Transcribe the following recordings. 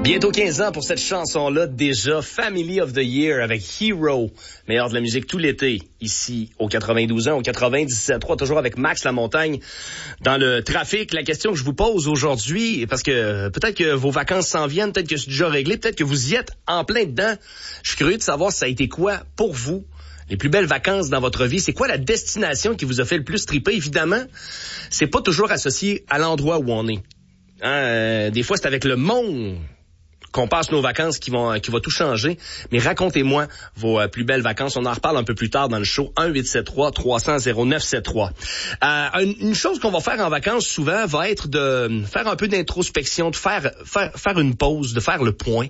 Bientôt 15 ans pour cette chanson-là, déjà Family of the Year avec Hero, meilleur de la musique tout l'été, ici au 92.1, au 97.3, toujours avec Max Lamontagne dans le trafic. La question que je vous pose aujourd'hui, parce que peut-être que vos vacances s'en viennent, peut-être que c'est déjà réglé, peut-être que vous y êtes en plein dedans. Je suis curieux de savoir si ça a été quoi pour vous les plus belles vacances dans votre vie. C'est quoi la destination qui vous a fait le plus triper? Évidemment, c'est pas toujours associé à l'endroit où on est. Des fois, c'est avec le monde qu'on passe nos vacances qui va tout changer. Mais racontez-moi vos plus belles vacances. On en reparle un peu plus tard dans le show. 1-873-300-0973. Une chose qu'on va faire en vacances souvent va être de faire un peu d'introspection, de faire une pause, de faire le point,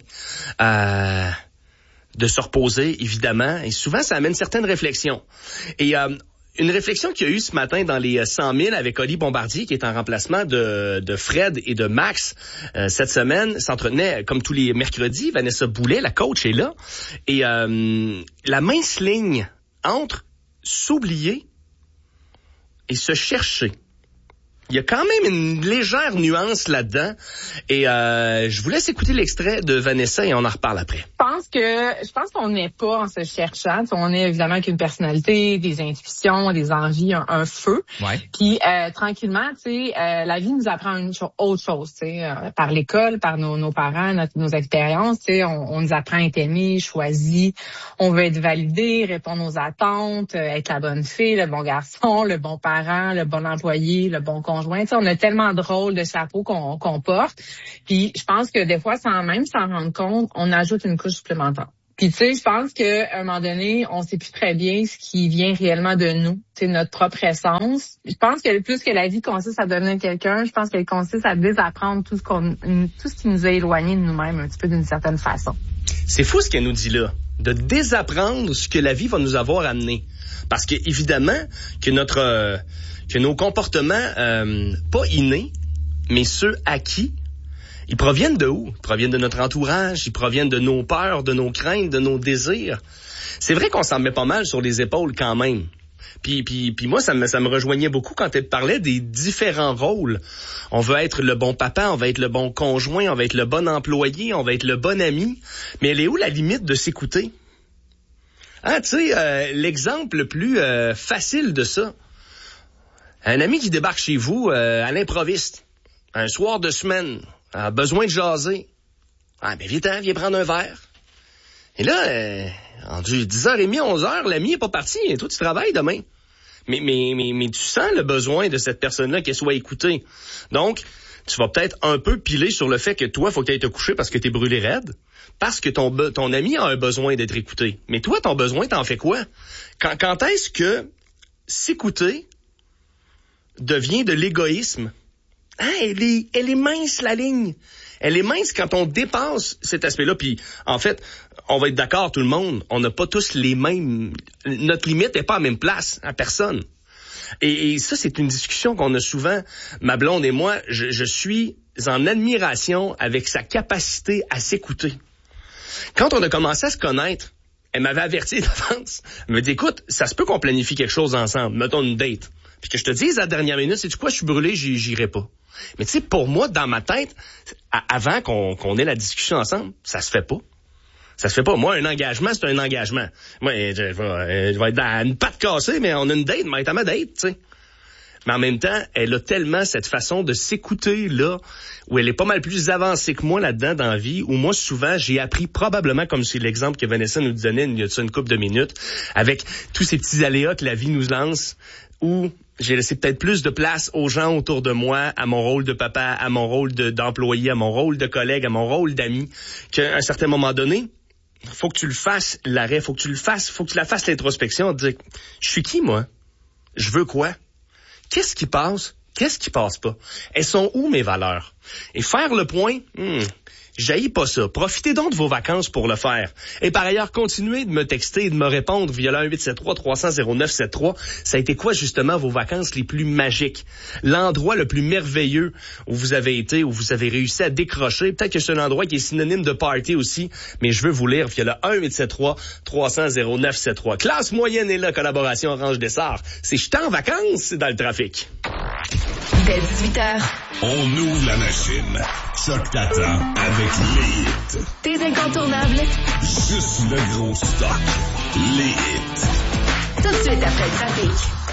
de se reposer, évidemment. Et souvent, ça amène certaines réflexions. Et une réflexion qu'il y a eu ce matin dans les 100 000 avec Oli Bombardier, qui est en remplacement de Fred et de Max cette semaine, s'entretenait comme tous les mercredis. Vanessa Boulet, la coach, est là. Et la mince ligne entre s'oublier et se chercher. Il y a quand même une légère nuance là-dedans. Et je vous laisse écouter l'extrait de Vanessa et on en reparle après. Je pense qu'on n'est pas en se cherchant. On est évidemment avec une personnalité, des intuitions, des envies, un feu. Ouais. Puis tranquillement, la vie nous apprend autre chose. Par l'école, par nos parents, nos expériences, on nous apprend à être aimé, choisi. On veut être validé, répondre aux attentes, être la bonne fille, le bon garçon, le bon parent, le bon employé, le bon conjoint. On a tellement de rôles de chapeau qu'on porte. Puis je pense que des fois, sans même s'en rendre compte, on ajoute une couche supplémentaire. Puis je pense qu'à un moment donné, on sait plus très bien ce qui vient réellement de nous, notre propre essence. Je pense que plus que la vie consiste à devenir quelqu'un, je pense qu'elle consiste à désapprendre tout ce qui nous a éloignés de nous-mêmes un petit peu d'une certaine façon. C'est fou ce qu'elle nous dit là, de désapprendre ce que la vie va nous avoir amené. Parce que évidemment que nos comportements pas innés, mais ceux acquis, ils proviennent de où? Ils proviennent de notre entourage, ils proviennent de nos peurs, de nos craintes, de nos désirs. C'est vrai qu'on s'en met pas mal sur les épaules quand même. Puis moi, ça me rejoignait beaucoup quand elle parlait des différents rôles. On veut être le bon papa, on va être le bon conjoint, on va être le bon employé, on va être le bon ami. Mais elle est où la limite de s'écouter? L'exemple le plus facile de ça, un ami qui débarque chez vous à l'improviste, un soir de semaine, a besoin de jaser. Viens prendre un verre. Et là, rendu 10h30, 11h, l'ami est pas parti. Et toi, tu travailles demain. Mais tu sens le besoin de cette personne-là qu'elle soit écoutée. Donc, tu vas peut-être un peu piler sur le fait que toi, faut que tu ailles te coucher parce que t'es brûlé raide. Parce que ton ami a un besoin d'être écouté. Mais toi, ton besoin, t'en fais quoi? Quand est-ce que s'écouter devient de l'égoïsme? Elle est mince, la ligne. Elle est mince quand on dépasse cet aspect-là. Puis, en fait, on va être d'accord, tout le monde, on n'a pas tous les mêmes... Notre limite n'est pas à la même place, à personne. Et ça, c'est une discussion qu'on a souvent, ma blonde et moi. Je suis en admiration avec sa capacité à s'écouter. Quand on a commencé à se connaître, elle m'avait averti d'avance. Elle me dit, écoute, ça se peut qu'on planifie quelque chose ensemble, mettons une date. Puis que je te dise à la dernière minute, sais-tu quoi, je suis brûlé, j'irai pas. Mais tu sais, pour moi, dans ma tête, avant qu'on ait la discussion ensemble, ça se fait pas. Ça se fait pas. Moi, un engagement, c'est un engagement. Moi, je vais être dans une patte cassée, mais on a une date, mais être à ma date, tu sais. Mais en même temps, elle a tellement cette façon de s'écouter, là, où elle est pas mal plus avancée que moi là-dedans dans la vie, où moi, souvent, j'ai appris probablement, comme c'est l'exemple que Vanessa nous donnait il y a une couple de minutes, avec tous ces petits aléas que la vie nous lance, où j'ai laissé peut-être plus de place aux gens autour de moi, à mon rôle de papa, à mon rôle d'employé, à mon rôle de collègue, à mon rôle d'ami, qu'à un certain moment donné, faut que tu le fasses, l'arrêt, faut que tu la fasses l'introspection, de dire, je suis qui, moi? Je veux quoi? Qu'est-ce qui passe? Qu'est-ce qui passe pas? Elles sont où mes valeurs? Et faire le point, j'haïs pas ça. Profitez donc de vos vacances pour le faire. Et par ailleurs, continuez de me texter et de me répondre via le 1-873-300-0973. Ça a été quoi justement vos vacances les plus magiques? L'endroit le plus merveilleux où vous avez été, où vous avez réussi à décrocher. Peut-être que c'est un endroit qui est synonyme de party aussi, mais je veux vous lire via le 1-873-300-0973. Classe moyenne est là, collaboration Orange Dessart. C'est j'étais en vacances dans le trafic. Dès 18h. On ouvre la machine. Choc t'attend avec les hits. Tes incontournables. Juste le gros stock. Les hits. Tout de suite après le trafic.